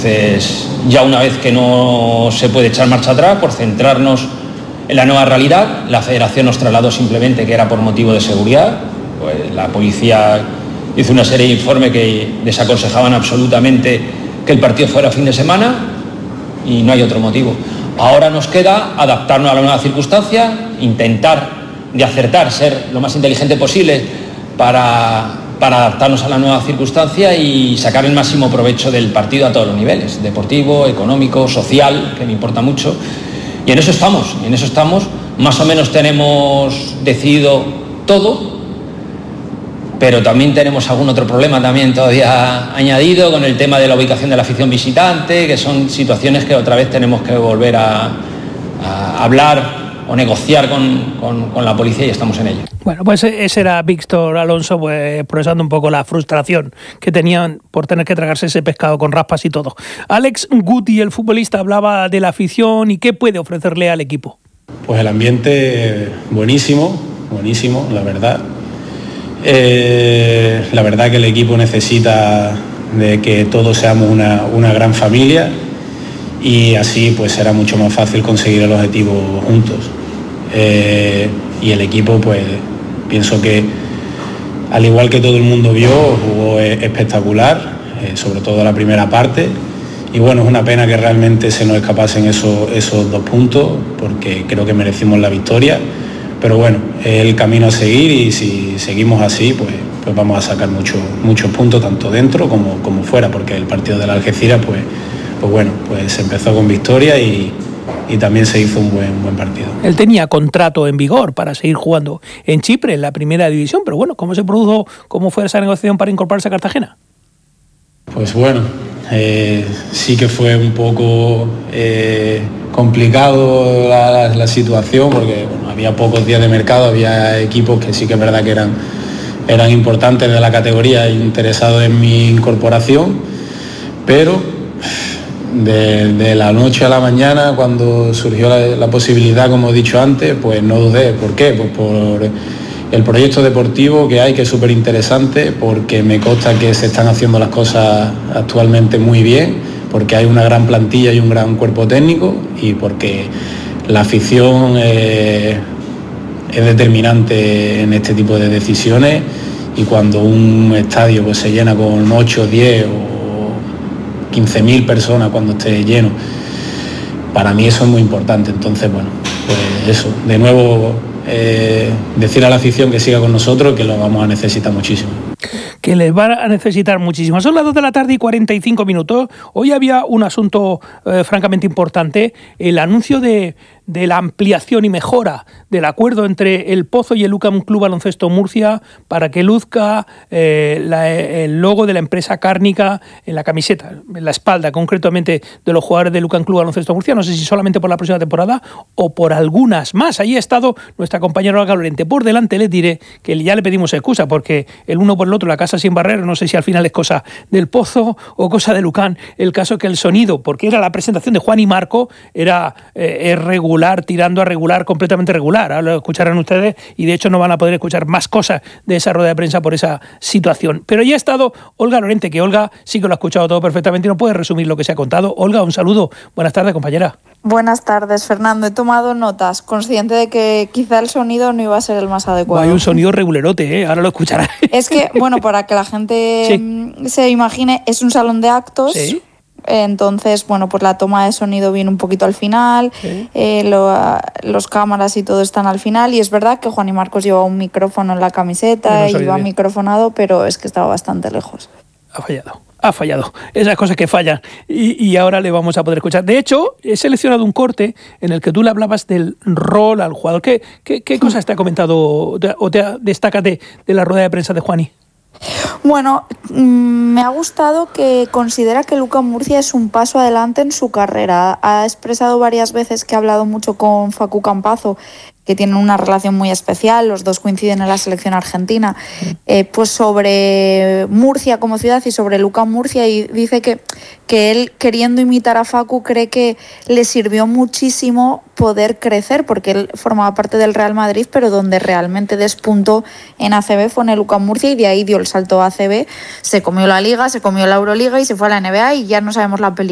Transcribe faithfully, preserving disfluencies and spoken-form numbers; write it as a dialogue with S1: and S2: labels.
S1: Entonces, ya una vez que no se puede echar marcha atrás, por centrarnos en la nueva realidad, la Federación nos trasladó simplemente que era por motivo de seguridad. Pues la policía hizo una serie de informes que desaconsejaban absolutamente que el partido fuera fin de semana y no hay otro motivo. Ahora nos queda adaptarnos a la nueva circunstancia, intentar de acertar, ser lo más inteligente posible para, para adaptarnos a la nueva circunstancia y sacar el máximo provecho del partido a todos los niveles, deportivo, económico, social, que me importa mucho. Y en eso estamos, en eso estamos. Más o menos tenemos decidido todo, pero también tenemos algún otro problema también todavía añadido con el tema de la ubicación de la afición visitante, que son situaciones que otra vez tenemos que volver a, a hablar o negociar con, con, con la policía y estamos en ello.
S2: Bueno, pues ese era Víctor Alonso, pues expresando un poco la frustración que tenían por tener que tragarse ese pescado con raspas y todo. Alex Guti, el futbolista, hablaba de la afición y qué puede ofrecerle al equipo.
S3: Pues el ambiente buenísimo, buenísimo, la verdad. Eh, la verdad que el equipo necesita de que todos seamos una, una gran familia y así pues será mucho más fácil conseguir el objetivo juntos. Eh, y el equipo pues pienso que al igual que todo el mundo vio, jugó espectacular, eh, sobre todo la primera parte. Y bueno, es una pena que realmente se nos escapasen esos, esos dos puntos porque creo que merecimos la victoria. Pero bueno, es el camino a seguir y si seguimos así, pues, pues vamos a sacar mucho, muchos puntos, tanto dentro como, como fuera, porque el partido de la Algeciras, pues, pues bueno, pues se empezó con victoria y, y también se hizo un buen, buen partido.
S2: Él tenía contrato en vigor para seguir jugando en Chipre, en la primera división, pero bueno, ¿cómo se produjo, cómo fue esa negociación para incorporarse a Cartagena?
S3: Pues bueno, eh, sí que fue un poco eh, complicado la, la, la situación porque bueno, había pocos días de mercado, había equipos que sí que es verdad que eran, eran importantes de la categoría e interesados en mi incorporación, pero de, de la noche a la mañana cuando surgió la, la posibilidad, como he dicho antes, pues no dudé. ¿Por qué? Pues por el proyecto deportivo que hay, que es súper interesante, porque me consta que se están haciendo las cosas actualmente muy bien, porque hay una gran plantilla y un gran cuerpo técnico y porque la afición eh, es determinante en este tipo de decisiones y cuando un estadio pues, se llena con ocho, diez o quince mil personas cuando esté lleno, para mí eso es muy importante. Entonces, bueno, pues eso, de nuevo eh, decir a la afición que siga con nosotros, que lo vamos a necesitar muchísimo.
S2: Que les va a necesitar muchísimo. Son las dos de la tarde y cuarenta y cinco minutos. Hoy había un asunto eh, francamente importante, el anuncio de, de la ampliación y mejora del acuerdo entre el Pozo y el UCAM Club Baloncesto Murcia para que luzca eh, la, el logo de la empresa cárnica en la camiseta, en la espalda concretamente de los jugadores del UCAM Club Baloncesto Murcia. No sé si solamente por la próxima temporada o por algunas más. Ahí ha estado nuestra compañera Olga Lorente. Por delante les diré que ya le pedimos excusa porque el uno por el otro, la casa sin barrer, no sé si al final es cosa del Pozo o cosa del UCAM. El caso es que el sonido, porque era la presentación de Juan y Marco, era eh, regular, tirando a regular, completamente regular. Ahora lo escucharán ustedes y de hecho no van a poder escuchar más cosas de esa rueda de prensa por esa situación. Pero ya ha estado Olga Lorente, que Olga sí que lo ha escuchado todo perfectamente y no puede resumir lo que se ha contado. Olga, un saludo. Buenas tardes, compañera.
S4: Buenas tardes, Fernando. He tomado notas, consciente de que quizá el sonido no iba a ser el más adecuado.
S2: Hay un sonido regulerote, ¿eh? Ahora lo escucharás.
S4: Es que, bueno, para que la gente sí. se imagine, es un salón de actos. Sí. Entonces, bueno, pues la toma de sonido viene un poquito al final, sí. eh, lo, los cámaras y todo están al final, y es verdad que Juan y Marcos lleva un micrófono en la camiseta, no iba microfonado, pero es que estaba bastante lejos.
S2: Ha fallado. Ha fallado, esas cosas que fallan y, y ahora le vamos a poder escuchar. De hecho, he seleccionado un corte en el que tú le hablabas del rol al jugador. ¿Qué, qué, qué cosas te ha comentado o te destacas de, de la rueda de prensa de Juani?
S4: Bueno, me ha gustado que considera que UCAM Murcia es un paso adelante en su carrera. Ha expresado varias veces que ha hablado mucho con Facu Campazo, que tienen una relación muy especial, los dos coinciden en la selección argentina, eh, pues sobre Murcia como ciudad y sobre el UCAM Murcia, y dice que, que él, queriendo imitar a Facu, cree que le sirvió muchísimo poder crecer, porque él formaba parte del Real Madrid, pero donde realmente despuntó en A C B fue en el UCAM Murcia, y de ahí dio el salto a A C B, se comió la Liga, se comió la Euroliga y se fue a la N B A y ya no sabemos la película.